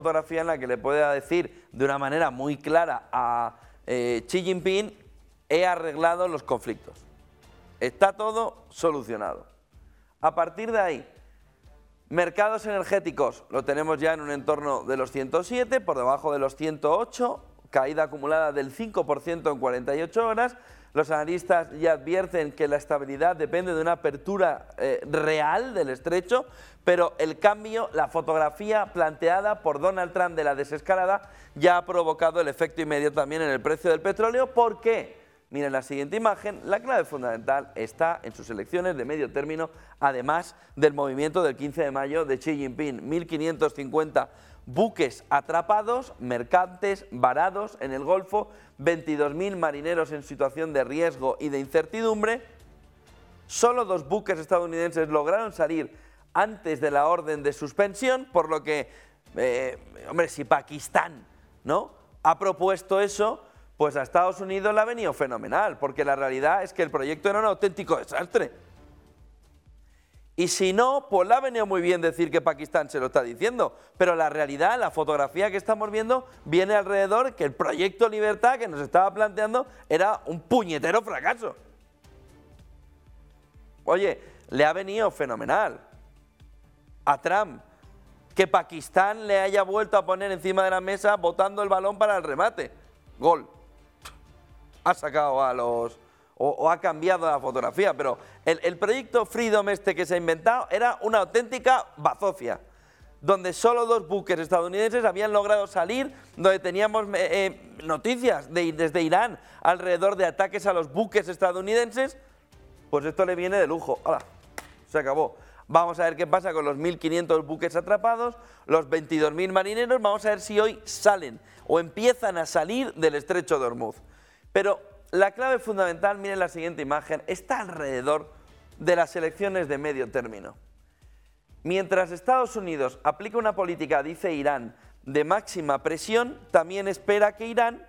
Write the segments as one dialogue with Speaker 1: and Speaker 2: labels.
Speaker 1: fotografía en la que le pueda decir de una manera muy clara a Xi Jinping: he arreglado los conflictos, está todo solucionado. A partir de ahí, mercados energéticos, lo tenemos ya en un entorno de los 107, por debajo de los 108, caída acumulada del 5% en 48 horas. Los analistas ya advierten que la estabilidad depende de una apertura real del estrecho, pero el cambio, la fotografía planteada por Donald Trump de la desescalada ya ha provocado el efecto inmediato también en el precio del petróleo. ¿Por qué? Miren la siguiente imagen, la clave fundamental está en sus elecciones de medio término, además del movimiento del 15 de mayo de Xi Jinping. 1.550 buques atrapados, mercantes varados en el Golfo, 22.000 marineros en situación de riesgo y de incertidumbre. Solo 2 buques estadounidenses lograron salir antes de la orden de suspensión, por lo que, hombre, si Pakistán, ¿no?, ha propuesto eso, pues a Estados Unidos le ha venido fenomenal, porque la realidad es que el proyecto era un auténtico desastre. Y si no, pues le ha venido muy bien decir que Pakistán se lo está diciendo, pero la realidad, la fotografía que estamos viendo, viene alrededor que el proyecto Libertad que nos estaba planteando era un puñetero fracaso. Oye, le ha venido fenomenal a Trump que Pakistán le haya vuelto a poner encima de la mesa botando el balón para el remate. Gol. Ha sacado a los... o ha cambiado la fotografía, pero el proyecto Freedom este que se ha inventado era una auténtica bazofia, donde solo 2 buques estadounidenses habían logrado salir, donde teníamos noticias desde Irán alrededor de ataques a los buques estadounidenses. Pues esto le viene de lujo. ¡Hala! Se acabó. Vamos a ver qué pasa con los 1.500 buques atrapados, los 22.000 marineros. Vamos a ver si hoy salen o empiezan a salir del estrecho de Hormuz. Pero la clave fundamental, miren la siguiente imagen, está alrededor de las elecciones de medio término. Mientras Estados Unidos aplica una política, dice Irán, de máxima presión, también espera que Irán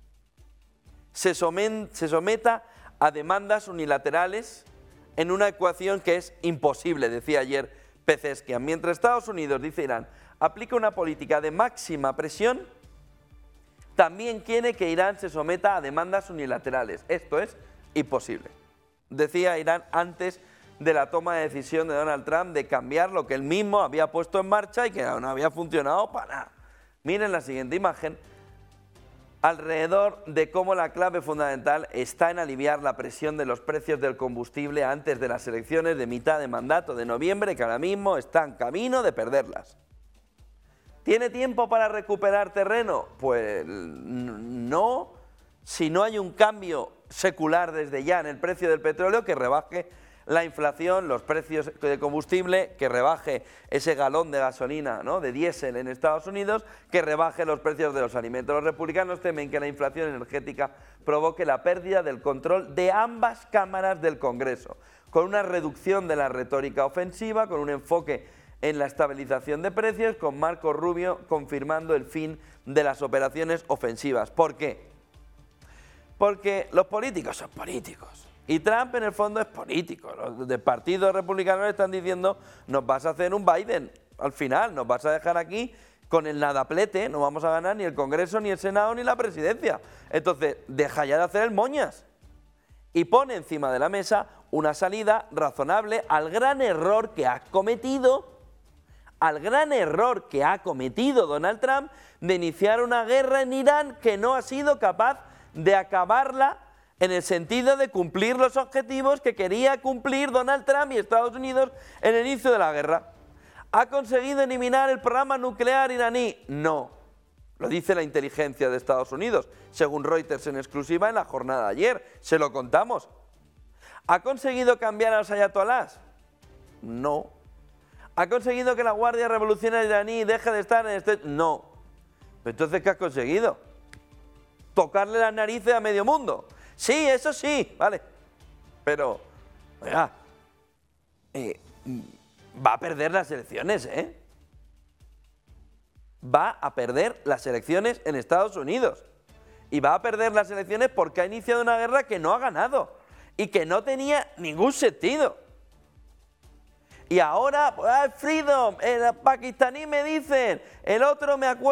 Speaker 1: se someta a demandas unilaterales en una ecuación que es imposible, decía ayer Pezeshkian. Mientras Estados Unidos, dice Irán, aplica una política de máxima presión, también quiere que Irán se someta a demandas unilaterales. Esto es imposible. Decía Irán antes de la toma de decisión de Donald Trump de cambiar lo que él mismo había puesto en marcha y que no había funcionado para nada. Miren la siguiente imagen, alrededor de cómo la clave fundamental está en aliviar la presión de los precios del combustible antes de las elecciones de mitad de mandato de noviembre, que ahora mismo están camino de perderlas. ¿Tiene tiempo para recuperar terreno? Pues no, si no hay un cambio secular desde ya en el precio del petróleo que rebaje la inflación, los precios de combustible, que rebaje ese galón de gasolina, ¿no?, de diésel en Estados Unidos, que rebaje los precios de los alimentos. Los republicanos temen que la inflación energética provoque la pérdida del control de ambas cámaras del Congreso, con una reducción de la retórica ofensiva, con un enfoque en la estabilización de precios, con Marco Rubio confirmando el fin de las operaciones ofensivas. ¿Por qué? Porque los políticos son políticos y Trump en el fondo es político. Los del Partido Republicano le están diciendo: nos vas a hacer un Biden, al final nos vas a dejar aquí con el nadaplete, no vamos a ganar ni el Congreso, ni el Senado, ni la presidencia. Entonces, deja ya de hacer el moñas y pone encima de la mesa una salida razonable al gran error que ha cometido Donald Trump de iniciar una guerra en Irán que no ha sido capaz de acabarla en el sentido de cumplir los objetivos que quería cumplir Donald Trump y Estados Unidos en el inicio de la guerra. ¿Ha conseguido eliminar el programa nuclear iraní? No, lo dice la inteligencia de Estados Unidos, según Reuters en exclusiva en la jornada de ayer, se lo contamos. ¿Ha conseguido cambiar a los ayatolás? No. ¿Ha conseguido que la Guardia Revolucionaria iraní deje de estar en este...? No. Entonces, ¿qué ha conseguido? ¿Tocarle las narices a medio mundo? Sí, eso sí, vale. Pero, oiga, va a perder las elecciones, ¿eh? Va a perder las elecciones en Estados Unidos. Y va a perder las elecciones porque ha iniciado una guerra que no ha ganado y que no tenía ningún sentido. Y ahora, Freedom, el pakistaní me dicen, el otro me acuerdo.